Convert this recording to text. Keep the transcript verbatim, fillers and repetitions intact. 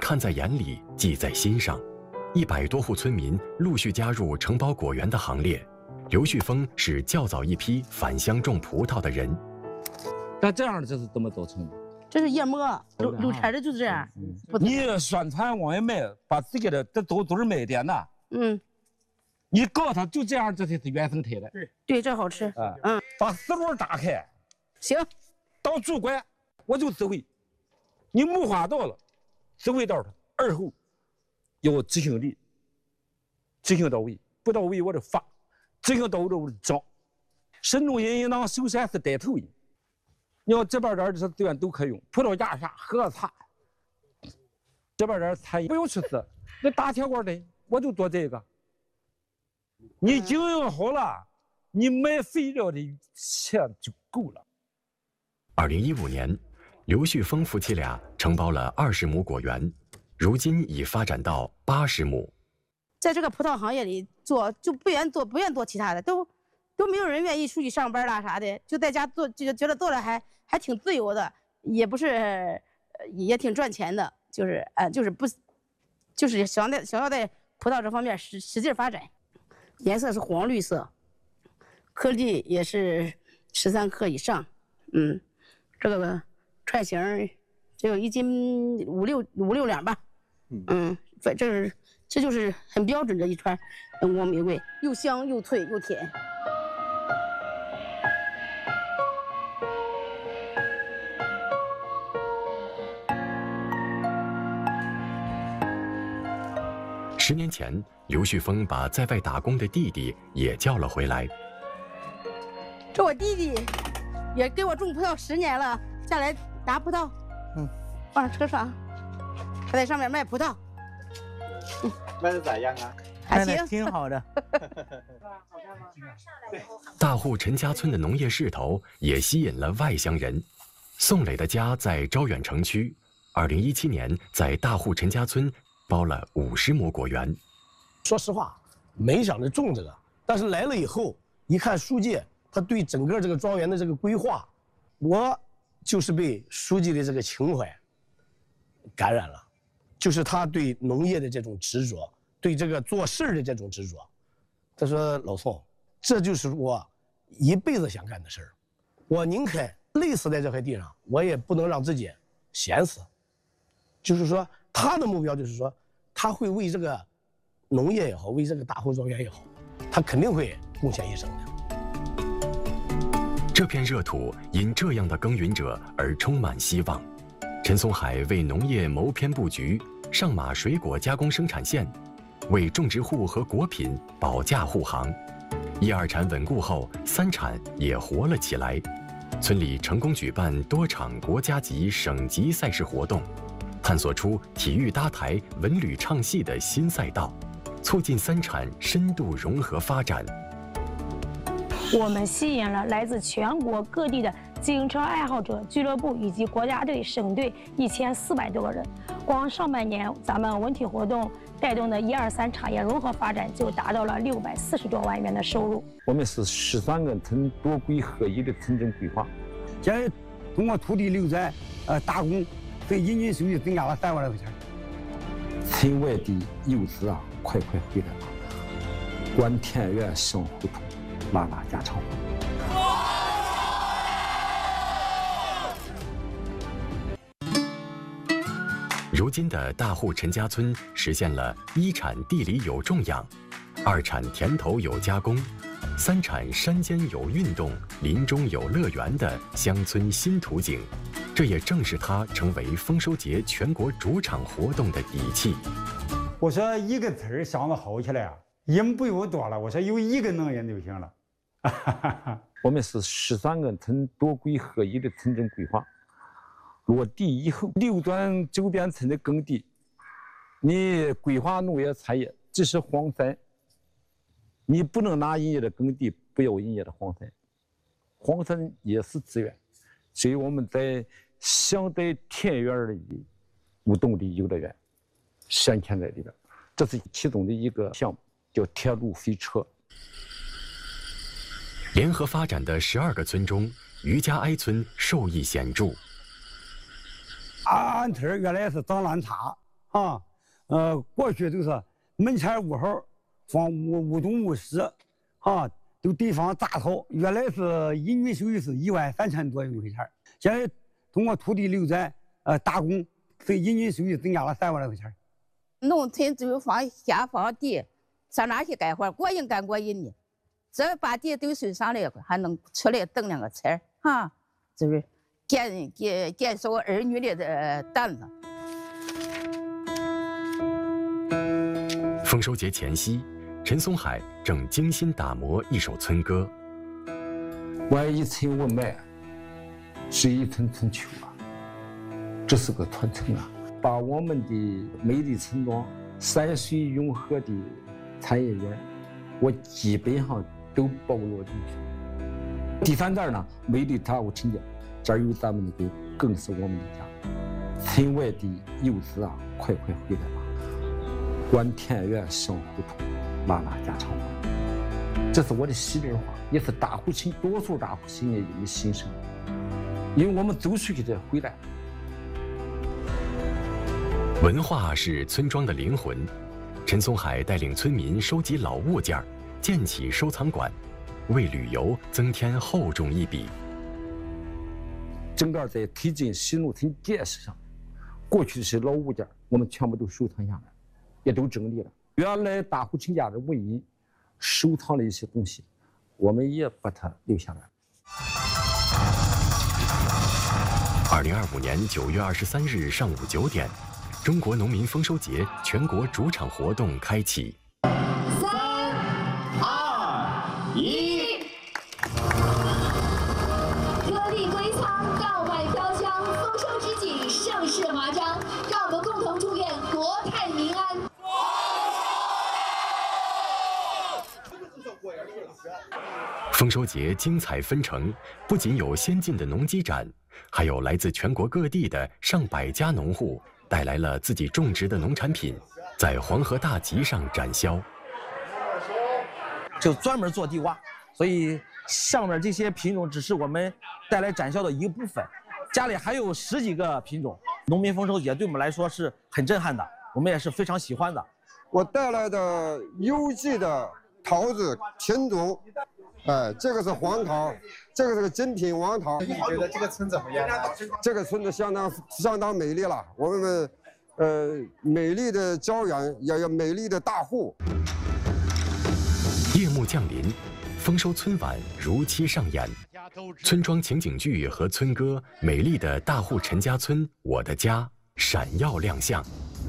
看在眼里，记在心上。一百多户村民陆续加入承包果园的行列。刘旭峰是较早一批返乡种葡萄的人。 那这样这是怎么做成的？ 这是叶末，柳柳田的就是这样。 嗯、你宣传往外卖，把自己的这都都是卖点的。 嗯。 你告诉他就这样，这才是原生态的。 对对，这好吃。 啊，嗯，把思路打开。 行。 当主管我就指挥，你木花到了，指挥到他，而后要执行力，执行到位，不到位我就罚，执行到位我就涨。省中营应当首先是带头人，你要这边点这些资源都可以用，葡萄架啥喝茶，这边点餐饮不用去死，那大铁锅的我就做这个。你经营好了，你买肥料的钱就够了。 二零一五年，刘旭峰夫妻俩承包了二十亩果园，如今已发展到八十亩。 在这个葡萄行业里做，就不愿做，不愿做其他的，都都没有人愿意出去上班啦啥的，就在家做，就觉得做的还还挺自由的，也不是，也挺赚钱的，就是呃，就是不，就是想在想要在葡萄这方面使使劲发展。颜色是黄绿色，颗粒也是十三克以上，嗯，这个串形只有一斤五六五六两吧，嗯，反正是这就是很标准的一串阳光玫瑰，又香又脆又甜。 十年前，刘旭峰把在外打工的弟弟也叫了回来。 这我弟弟也给我种葡萄十年了，下来拿葡萄，嗯，放车上，他在上面卖葡萄。 嗯，卖的咋样啊？ 还行， 挺好的。 大户陈家村的农业势头也吸引了外乡人。宋磊的家在招远城区，二零一七年在大户陈家村包了五十亩果园。 说实话，没想着种这个，但是来了以后，一看书记他对整个这个庄园的这个规划，我就是被书记的这个情怀感染了，就是他对农业的这种执着，对这个做事的这种执着。他说：“老宋，这就是我一辈子想干的事儿，我宁肯累死在这块地上，我也不能让自己闲死。”就是说，他的目标就是说，他会为这个农业也好，为这个大户庄园也好，他肯定会贡献一生的。 这片热土因这样的耕耘者而充满希望。陈松海为农业谋篇布局，上马水果加工生产线，为种植户和果品保驾护航。一二产稳固后，三产也活了起来。村里成功举办多场国家级、省级赛事活动，探索出体育搭台、文旅唱戏的新赛道，促进三产深度融合发展。 我们吸引了来自全国各地的自行车爱好者俱乐部以及国家队、省队一千四百多个人。光上半年，咱们文体活动带动的一二三产业融合发展就达到了六百四十多万元的收入。 我们是十三个村多轨合一的村镇规划， 现在通过土地流转，呃，打工，对人均收入增加了三万来块钱。 村外的游子啊，快快回来吧！观田园想胡同，拉拉家常话。 如今的大户陈家村实现了一产地里有种养，二产田头有加工，三产山间有运动，林中有乐园的乡村新图景。这也正是它成为丰收节全国主场活动的底气。 我说一个词儿想得好起来啊，人不由多了。我说有一个能人就行了。 我们是十三个村多轨合一的村镇规划。落地以后，流转周边村的耕地，你规划农业产业只是荒山，你不能拿人家的耕地，不要人家的荒山，荒山也是资源，所以我们在现代田园里舞动的游乐园镶嵌在里边，这是其中的一个项目，叫铁路飞车。 联合发展的十二个村中，余家哀村受益显著。 俺村原来是长烂茶啊，呃，过去都是门前屋后放屋屋东屋西，啊，都地方杂草，原来是人均收入是一万三千多一块钱，现在通过土地流转，呃，打工，所以人均收入增加了三万来块钱。 农村只有放下放地，上哪去干活？国营干国营的，这把地都收上来，还能出来蹬两个车哈，就是减减减少儿女的的担子。 丰收节前夕，陈松海正精心打磨一首村歌。 万一村文脉，是一村村秋啊，这是个传承啊，把我们的美丽村庄、山水融合的产业园，我基本上都包罗进去。第三站呢，美丽大湖陈家，这儿有咱们的根，更是我们的家。村外的游子啊，快快回来吧！观田园想胡同，拉拉家常话。这是我的西边话，也是大湖村多数大湖村的人的心声。因为我们走出去的回来。 文化是村庄的灵魂。陈松海带领村民收集老物件，建起收藏馆，为旅游增添厚重一笔。 整个在推进新农村建设上，过去的些老物件，我们全部都收藏下来，也都整理了。原来大湖陈家的文人收藏的一些东西，我们也把它留下来。 二零二五年九月二十三日上午九点，中国农民丰收节全国主场活动开启。 三、二、一，颗粒归仓，稻麦飘香，丰收之际，盛世华章。让我们共同祝愿国泰民安。 丰收节精彩纷呈，不仅有先进的农机展，还有来自全国各地的上百家农户带来了自己种植的农产品，在黄河大集上展销。 就专门做地瓜，所以上面这些品种只是我们带来展销的一部分，家里还有十几个品种。农民丰收节对我们来说是很震撼的，我们也是非常喜欢的。 我带来的有机的桃子品种，哎，这个是黄桃，这个是个精品黄桃。 你觉得这个村怎么样？ 这个村子相当相当美丽了，我们呃美丽的郊园，也有美丽的大户。 夜幕降临，丰收春晚如期上演，村庄情景剧和村歌《美丽的大户陈家村我的家》闪耀亮相。